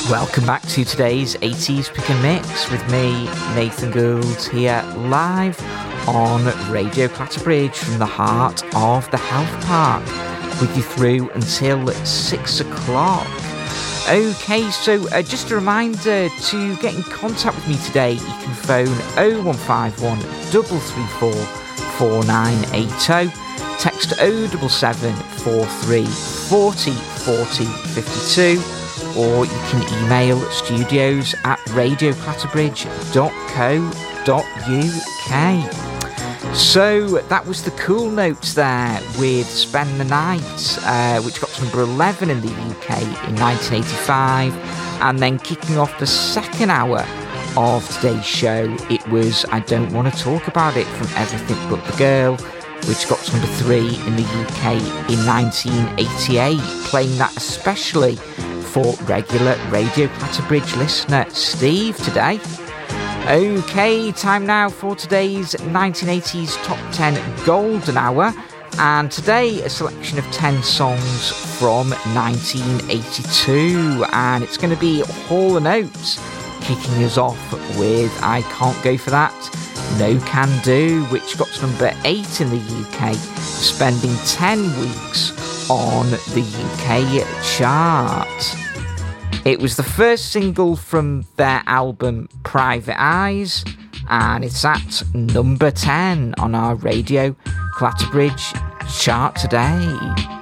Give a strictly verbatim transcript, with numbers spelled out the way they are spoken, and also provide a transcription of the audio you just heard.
Welcome back to today's eighties Pick and Mix with me, Nathan Gould, here live on Radio Clatterbridge from the heart of the Health Park, with you through until six o'clock. Okay, so uh, just a reminder to get in contact with me today. You can phone oh one five one, three three four, four nine eight oh, text oh seven seven, four three four oh, four oh five two, or you can email studios at radio clatterbridge dot co dot uk. So that was the Cool Notes there with Spend the Night, uh, which got to number eleven in the U K in nineteen eighty-five, and then kicking off the second hour of today's show, it was I Don't Want to Talk About It from Everything But the Girl, which got to number three in the U K in nineteen eighty-eight, playing that especially for regular Radio Clatterbridge listener Steve today. Okay, time now for today's nineteen eighties Top ten Golden Hour, and today a selection of ten songs from nineteen eighty-two, and it's going to be Hall and Oates kicking us off with I Can't Go For That, No Can Do, which got to number eight in the U K, spending ten weeks on the U K chart. It was the first single from their album Private Eyes, and it's at number ten on our Radio Clatterbridge chart today.